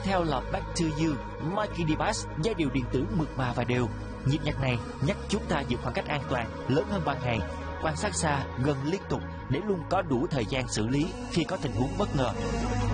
theo là Back to You, Mikey DeBass, giai điệu điện tử mượt mà và đều. Nhịp nhạc này nhắc chúng ta giữ khoảng cách an toàn, lớn hơn ban ngày, quan sát xa, gần liên tục để luôn có đủ thời gian xử lý khi có tình huống bất ngờ.